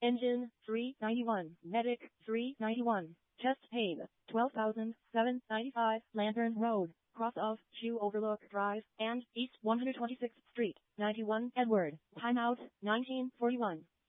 Engine 391. Medic 391. Chest pain 12,795. Lantern Road, cross of Shoe Overlook Drive and East 126th Street, 91 Edward. Timeout 1941.